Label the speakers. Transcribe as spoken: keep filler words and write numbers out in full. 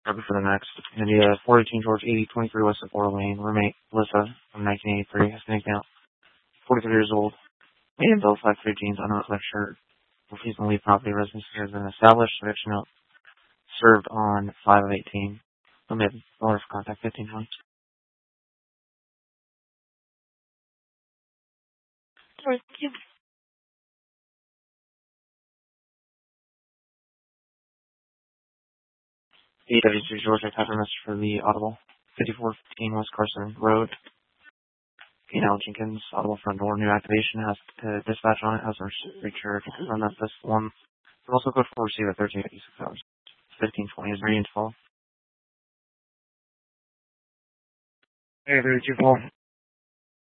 Speaker 1: Cover for the next. India, four eighteen George eighty twenty-three West of Four Lane. Roommate, Alyssa, from nineteen eighty-three. Hispanic male, forty-three years old. Made in bill five three jeans, unreflected shirt. Refused to leave property. Residence has been established. Eviction note served on five of eighteen. Limit order for contact fifteen twenty. Sorry, thank you. eight W Georgia, type of message for the Audible. fifty-four fifteen West Carson Road. P and L Jenkins, Audible front door, new activation has uh, dispatch on it, has reached on Memphis one. Also code for receive at thirteen fifty-six hours. fifteen twenty is ready to fall. Hey, there, you fall.